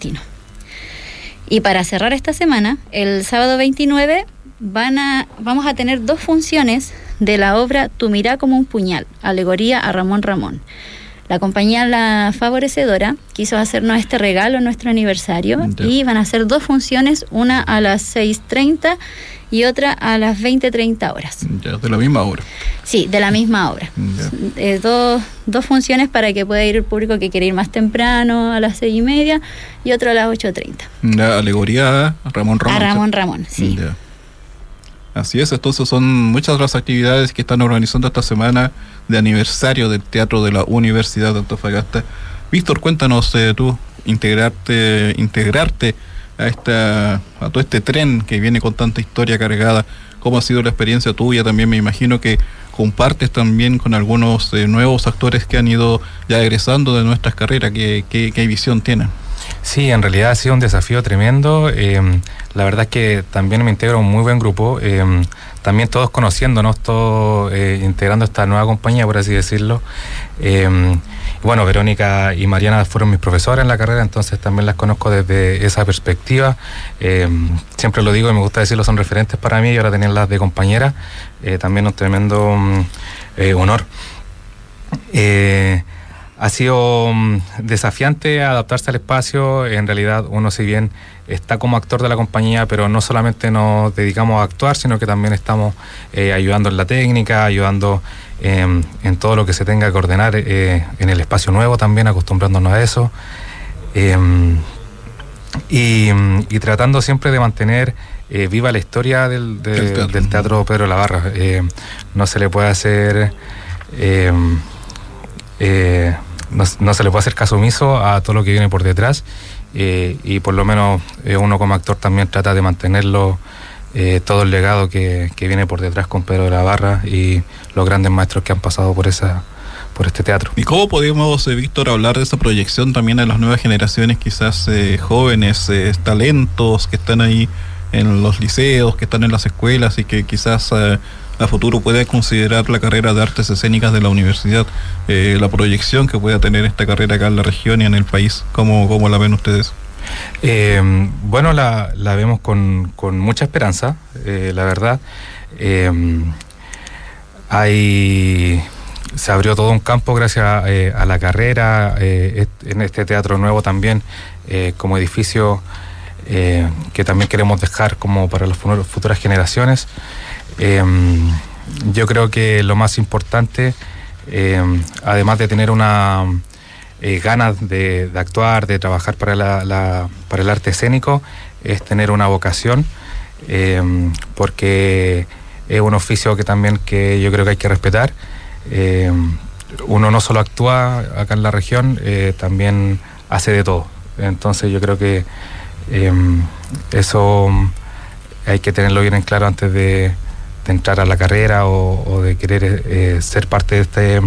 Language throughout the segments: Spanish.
destino. Y para cerrar esta semana, el sábado 29 vamos a tener 2 funciones de la obra Tu mirá como un puñal, alegoría a Ramón Ramón. La compañía La Favorecedora quiso hacernos este regalo en nuestro aniversario y van a hacer 2 funciones, una a las 6:30 y otra a las 20:30 horas. Ya, de la misma obra. Sí, de la misma obra. Dos funciones para que pueda ir el público que quiere ir más temprano a las 6:30 y otro a las 8:30. La alegoría a Ramón Ramón. A Ramón Ramón, sí. Ya. Así es, entonces son muchas las actividades que están organizando esta semana de aniversario del Teatro de la Universidad de Antofagasta. Víctor, cuéntanos tú, integrarte a todo este tren que viene con tanta historia cargada. ¿Cómo ha sido la experiencia tuya? También me imagino que compartes también con algunos nuevos actores que han ido ya egresando de nuestras carreras. ¿Qué visión tienen? Sí, en realidad ha sido un desafío tremendo. La verdad es que también me integro a un muy buen grupo, también todos conociéndonos, todos integrando esta nueva compañía, por así decirlo. Bueno, Verónica y Mariana fueron mis profesoras en la carrera, entonces también las conozco desde esa perspectiva. Siempre lo digo y me gusta decirlo, son referentes para mí, y ahora tenerlas de compañera, también un tremendo honor. Ha sido desafiante adaptarse al espacio. En realidad uno, si bien está como actor de la compañía, pero no solamente nos dedicamos a actuar, sino que también estamos ayudando en la técnica, ayudando en todo lo que se tenga que ordenar en el espacio nuevo también, acostumbrándonos a eso. Y tratando siempre de mantener viva la historia del Teatro Pedro de la Barra. No se le puede hacer... No se le puede hacer caso omiso a todo lo que viene por detrás, y por lo menos uno como actor también trata de mantenerlo, todo el legado que viene por detrás con Pedro de la Barra y los grandes maestros que han pasado por este teatro. ¿Y cómo podemos, Víctor, hablar de esa proyección también a las nuevas generaciones, quizás jóvenes, talentos que están ahí en los liceos, que están en las escuelas y que quizás a futuro puede considerar la carrera de artes escénicas de la universidad, la proyección que pueda tener esta carrera acá en la región y en el país? ¿Cómo la ven ustedes? Bueno, la vemos con mucha esperanza, la verdad. Se abrió todo un campo gracias a la carrera, en este teatro nuevo también, como edificio que también queremos dejar como para las futuras generaciones. Yo creo que lo más importante, además de tener una ganas de actuar, de trabajar para el arte escénico, es tener una vocación, porque es un oficio que yo creo que hay que respetar. Uno no solo actúa acá en la región, también hace de todo. Entonces yo creo que eso hay que tenerlo bien en claro antes de entrar a la carrera o de querer ser parte de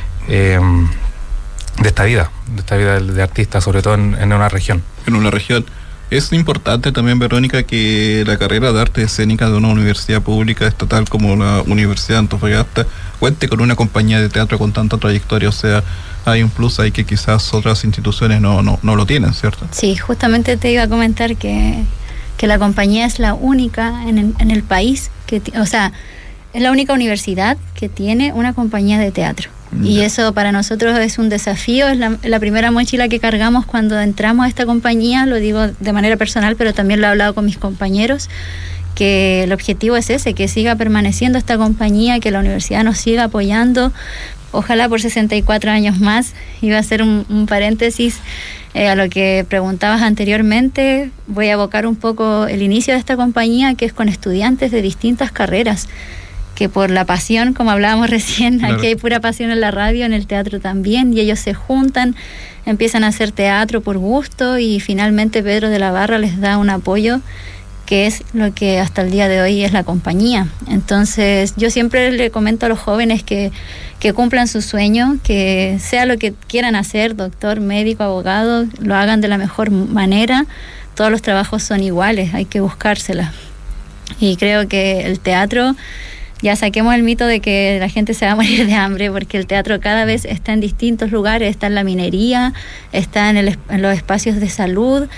esta vida de artista, sobre todo en una región. En una región. Es importante también, Verónica, que la carrera de artes escénicas de una universidad pública estatal como la Universidad de Antofagasta cuente con una compañía de teatro con tanta trayectoria. O sea, hay un plus ahí que quizás otras instituciones no lo tienen, ¿cierto? Sí, justamente te iba a comentar que la compañía es la única en el país, es la única universidad que tiene una compañía de teatro. Y eso para nosotros es un desafío, es la primera mochila que cargamos cuando entramos a esta compañía, lo digo de manera personal, pero también lo he hablado con mis compañeros, que el objetivo es ese, que siga permaneciendo esta compañía, que la universidad nos siga apoyando, ojalá por 64 años más. Iba a hacer un paréntesis a lo que preguntabas anteriormente. Voy a abocar un poco el inicio de esta compañía, que es con estudiantes de distintas carreras, que por la pasión, como hablábamos recién, claro. Aquí hay pura pasión en la radio, en el teatro también, y ellos se juntan, empiezan a hacer teatro por gusto, y finalmente Pedro de la Barra les da un apoyo, que es lo que hasta el día de hoy es la compañía. Entonces yo siempre le comento a los jóvenes que cumplan su sueño, que sea lo que quieran hacer, doctor, médico, abogado, lo hagan de la mejor manera. Todos los trabajos son iguales, hay que buscársela. Y creo que el teatro, ya saquemos el mito de que la gente se va a morir de hambre, porque el teatro cada vez está en distintos lugares, está en la minería, está en los espacios de salud,